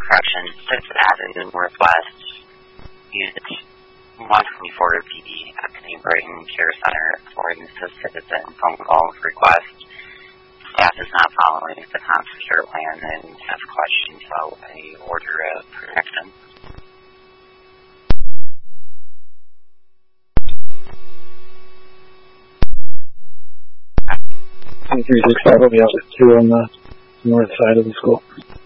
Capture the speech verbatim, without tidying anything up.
correction, sixth Avenue Northwest, Unit one twenty-four P D at the Neighboring Care Center for an citizen phone call request. Staff is not following the Thompson Care Plan and has questions about a order of protection. three six five will be out at two on the north side of the school.